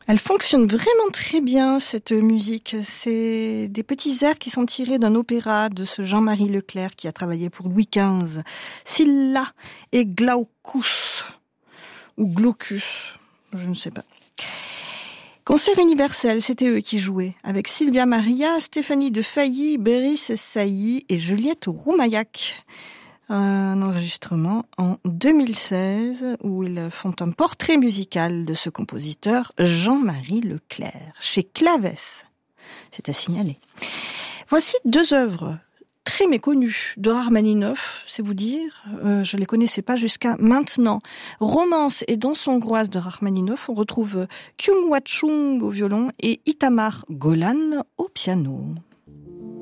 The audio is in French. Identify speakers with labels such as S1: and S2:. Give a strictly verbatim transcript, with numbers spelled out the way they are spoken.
S1: Elle fonctionne vraiment très bien, cette musique. C'est des petits airs qui sont tirés d'un opéra de ce Jean-Marie Leclerc qui a travaillé pour Louis quinze. Scylla et Glaucus, ou Glaucus, je ne sais pas. Concert universel, c'était eux qui jouaient, avec Sylvia Maria, Stéphanie de Failly, Béris Sailly et Juliette Roumayac. Un enregistrement en deux mille seize où ils font un portrait musical de ce compositeur Jean-Marie Leclerc, chez Clavès. C'est à signaler. Voici deux œuvres très méconnues de Rachmaninoff, c'est vous dire. Euh, je les connaissais pas jusqu'à maintenant. Romance et danse hongroise de Rachmaninoff. On retrouve Kyung-Hwa Chung au violon et Itamar Golan au piano.